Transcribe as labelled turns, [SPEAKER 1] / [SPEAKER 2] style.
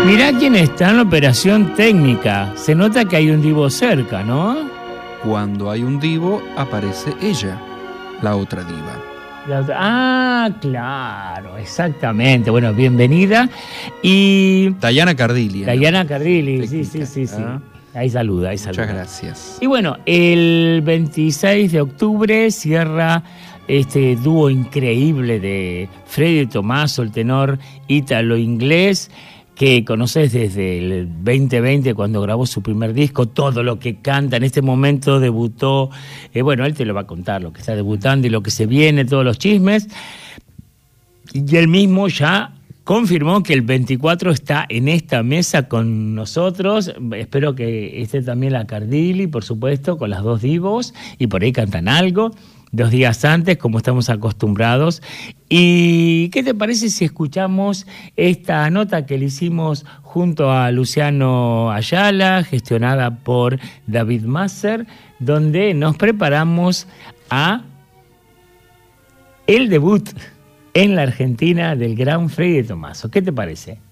[SPEAKER 1] Mirá quién está en la operación técnica. Se nota que hay un divo cerca, ¿no?
[SPEAKER 2] Cuando hay un divo, aparece ella, la otra diva.
[SPEAKER 1] Claro, exactamente. Bueno, bienvenida. Y
[SPEAKER 2] Dayana Cardilli.
[SPEAKER 1] Dayana Cardilli,
[SPEAKER 2] Técnica,
[SPEAKER 1] sí.
[SPEAKER 2] ¿ah?
[SPEAKER 1] Ahí saluda.
[SPEAKER 2] Muchas gracias.
[SPEAKER 1] Y bueno, el 26 de octubre cierra este dúo increíble de Freddy Tomaso, el tenor ítalo-inglés, que conoces desde el 2020 cuando grabó su primer disco, todo lo que canta en este momento, debutó, bueno, él te lo va a contar, lo que está debutando y lo que se viene, todos los chismes, y él mismo ya confirmó que el 24 está en esta mesa con nosotros. Espero que esté también la Cardilli, por supuesto, con las dos divos, y por ahí cantan algo 2 días antes, como estamos acostumbrados. ¿Y qué te parece si escuchamos esta nota que le hicimos junto a Luciano Ayala, gestionada por David Masser, donde nos preparamos a el debut en la Argentina del gran Freddy Tomaso? ¿Qué te parece?